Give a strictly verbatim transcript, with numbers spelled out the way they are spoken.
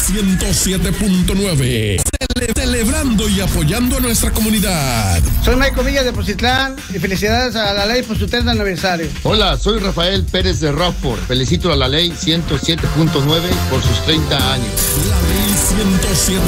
ciento siete punto nueve. Cele- celebrando y apoyando a nuestra comunidad. Soy Michael Villa de Poncitlán y felicidades a la ley por su treinta aniversario. Hola, soy Rafael Pérez de Rockford. Felicito a la ley ciento siete punto nueve por sus treinta años. La ley ciento siete